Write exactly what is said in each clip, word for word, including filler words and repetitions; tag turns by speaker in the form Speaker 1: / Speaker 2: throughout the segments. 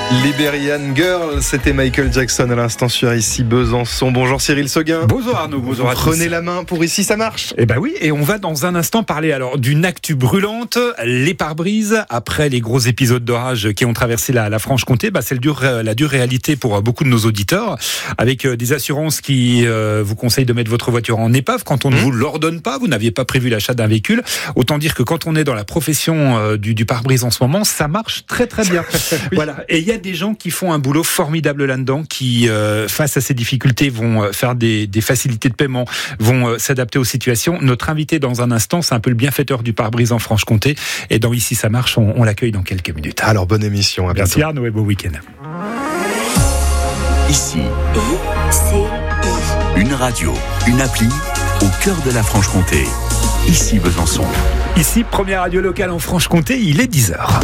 Speaker 1: Liberian Girl, c'était Michael Jackson à l'instant sur Ici Besançon. Bonjour Cyril Seguin.
Speaker 2: Bonjour Arnaud, bonjour
Speaker 1: Vous
Speaker 2: à tous.
Speaker 1: Prenez la main pour Ici ça marche.
Speaker 2: Eh ben oui, et on va dans un instant parler alors d'une actu brûlante, les pare-brises. Après les gros épisodes d'orage qui ont traversé la, la Franche-Comté, bah c'est le dur, la dure réalité pour beaucoup de nos auditeurs, avec des assurances qui euh, vous conseillent de mettre votre voiture en épave quand on ne mmh. vous l'ordonne pas, vous n'aviez pas prévu l'achat d'un véhicule. Autant dire que quand on est dans la profession euh, du, du pare-brise en ce moment, ça marche très très bien. oui. Voilà. Et il y a des gens qui font un boulot formidable là-dedans, qui euh, face à ces difficultés vont euh, faire des, des facilités de paiement, vont euh, s'adapter aux situations. Notre invité dans un instant, c'est un peu le bienfaiteur du pare-brise en Franche-Comté, et dans Ici ça marche, on, on l'accueille dans quelques minutes.
Speaker 1: Alors bonne émission, à bientôt.
Speaker 2: Merci Arnaud et beau week-end.
Speaker 3: Ici, une radio, une appli au cœur de la Franche-Comté. Ici Besançon.
Speaker 2: Ici, première radio locale en Franche-Comté, il est dix heures.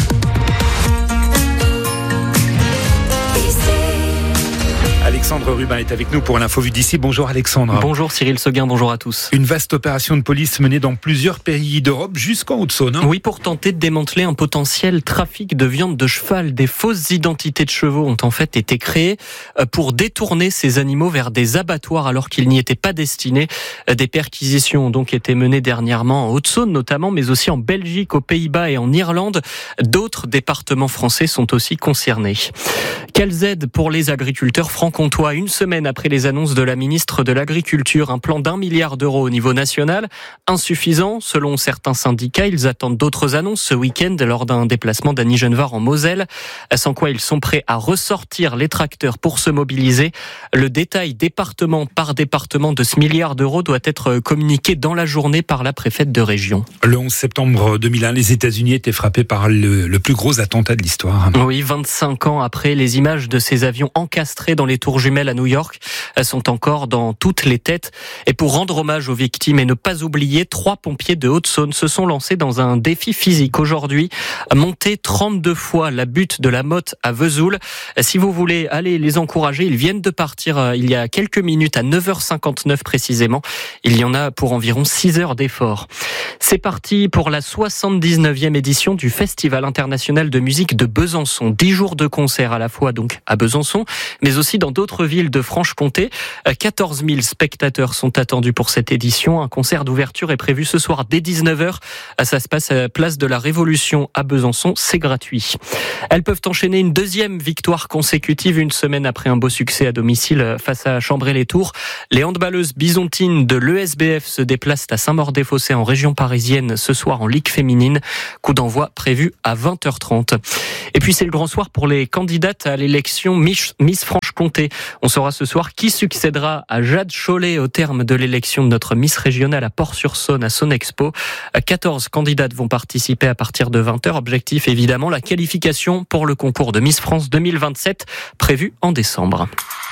Speaker 2: Alexandre Rubin est avec nous pour l'info-vue d'ici. Bonjour Alexandre.
Speaker 4: Bonjour Cyril Seguin, bonjour à tous.
Speaker 2: Une vaste opération de police menée dans plusieurs pays d'Europe jusqu'en Haute-Saône. Hein.
Speaker 4: Oui, pour tenter de démanteler un potentiel trafic de viande de cheval. Des fausses identités de chevaux ont en fait été créées pour détourner ces animaux vers des abattoirs alors qu'ils n'y étaient pas destinés. Des perquisitions ont donc été menées dernièrement en Haute-Saône notamment, mais aussi en Belgique, aux Pays-Bas et en Irlande. D'autres départements français sont aussi concernés. Quelles aides pour les agriculteurs francs-comtois? Une semaine après les annonces de la ministre de l'Agriculture, un plan d'un milliard d'euros au niveau national, insuffisant selon certains syndicats. Ils attendent d'autres annonces ce week-end lors d'un déplacement d'Annie Genevard en Moselle, sans quoi ils sont prêts à ressortir les tracteurs pour se mobiliser. Le détail département par département de ce milliard d'euros doit être communiqué dans la journée par la préfète de région.
Speaker 2: Le onze septembre deux mille un, les États-Unis étaient frappés par le, le plus gros attentat de l'histoire.
Speaker 4: Oui, vingt-cinq ans après, les images de ces avions encastrés dans les tours jumelles à New York sont encore dans toutes les têtes. Et pour rendre hommage aux victimes et ne pas oublier, trois pompiers de Haute-Saône se sont lancés dans un défi physique aujourd'hui. Monter trente-deux fois la butte de la Motte à Vesoul. Si vous voulez aller les encourager, ils viennent de partir il y a quelques minutes à neuf heures cinquante-neuf précisément. Il y en a pour environ six heures d'effort. C'est parti pour la soixante-dix-neuvième édition du Festival international de musique de Besançon. Dix jours de concerts à la fois donc à Besançon, mais aussi dans d'autres villes de Franche-Comté. quatorze mille spectateurs sont attendus pour cette édition. Un concert d'ouverture est prévu ce soir dès dix-neuf heures. Ça se passe à la place de la Révolution à Besançon. C'est gratuit. Elles peuvent enchaîner une deuxième victoire consécutive une semaine après un beau succès à domicile face à Chambray-les-Tours. Les handballeuses bisontines de l'E S B F se déplacent à Saint-Maur-des-Fossés en région parisienne ce soir en Ligue féminine. Coup d'envoi prévu à vingt heures trente. Et puis c'est le grand soir pour les candidates à l'élection Miss Franche-Comté. On saura ce soir qui succédera à Jade Chollet au terme de l'élection de notre Miss régionale à Port-sur-Saône à Sonexpo. quatorze candidates vont participer à partir de vingt heures. Objectif évidemment la qualification pour le concours de Miss France deux mille vingt-sept prévu en décembre.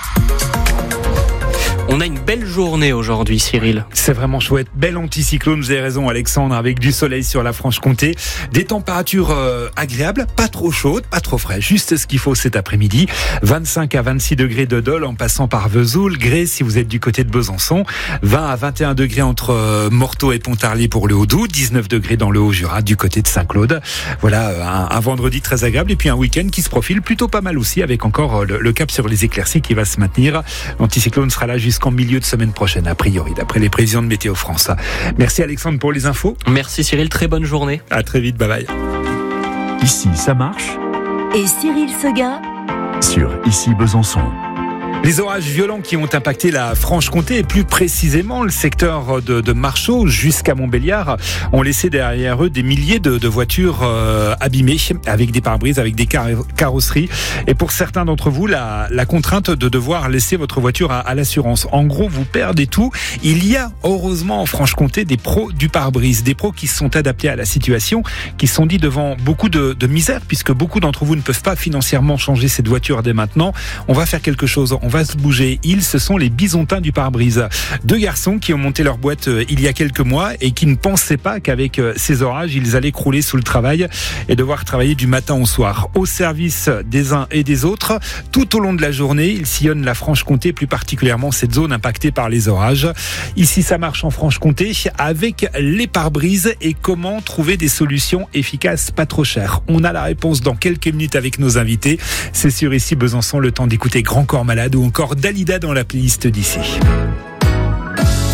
Speaker 4: On a une belle journée aujourd'hui, Cyril.
Speaker 2: C'est vraiment chouette. Bel anticyclone, vous avez raison Alexandre, avec du soleil sur la Franche-Comté. Des températures euh, agréables, pas trop chaudes, pas trop fraîches, juste ce qu'il faut cet après-midi. vingt-cinq à vingt-six degrés de Dole en passant par Vesoul, Grès si vous êtes du côté de Besançon, vingt à vingt et un degrés entre euh, Morteau et Pontarlier pour le Haut-Doubs, dix-neuf degrés dans le Haut-Jura du côté de Saint-Claude. Voilà, un, un vendredi très agréable et puis un week-end qui se profile plutôt pas mal aussi, avec encore euh, le, le cap sur les éclaircies qui va se maintenir. L'anticyclone sera là jusqu'en milieu de semaine prochaine, a priori, d'après les prévisions de Météo France. Merci Alexandre pour les infos.
Speaker 4: Merci Cyril, très bonne journée.
Speaker 2: À très vite, bye bye.
Speaker 3: Ici, ça marche.
Speaker 5: Et Cyril Seguin
Speaker 3: Sur Ici Besançon.
Speaker 2: Les orages violents qui ont impacté la Franche-Comté et plus précisément le secteur de, de Marchaux jusqu'à Montbéliard ont laissé derrière eux des milliers de, de voitures euh, abîmées avec des pare-brises, avec des car- carrosseries et pour certains d'entre vous la, la contrainte de devoir laisser votre voiture à, à l'assurance. En gros, vous perdez tout. Il y a heureusement en Franche-Comté des pros du pare-brise, des pros qui se sont adaptés à la situation, qui se sont dit devant beaucoup de, de misère puisque beaucoup d'entre vous ne peuvent pas financièrement changer cette voiture dès maintenant. On va faire quelque chose on va se bouger. Ils, ce sont les bisontins du pare-brise. Deux garçons qui ont monté leur boîte euh, il y a quelques mois et qui ne pensaient pas qu'avec euh, ces orages, ils allaient crouler sous le travail et devoir travailler du matin au soir. Au service des uns et des autres, tout au long de la journée, ils sillonnent la Franche-Comté, plus particulièrement cette zone impactée par les orages. Ici, ça marche en Franche-Comté avec les pare-brises et comment trouver des solutions efficaces, pas trop chères. On a la réponse dans quelques minutes avec nos invités. C'est sur Ici Besançon, le temps d'écouter Grand Corps Malade ou encore Dalida dans la playlist d'ici.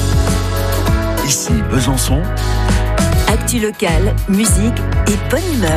Speaker 3: Ici Besançon.
Speaker 5: Actu locale, musique et bonne humeur.